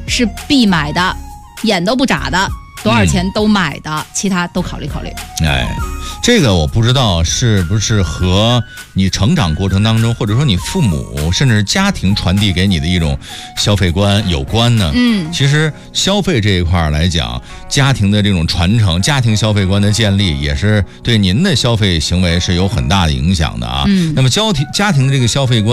是必买的，眼都不眨的，多少钱都买的，其他都考虑考虑。 这个我不知道是不是和你成长过程当中，或者说你父母甚至家庭传递给你的一种消费观有关呢？其实消费这一块来讲，家庭的这种传承，家庭消费观的建立，也是对您的消费行为是有很大的影响的啊。那么家庭的这个消费观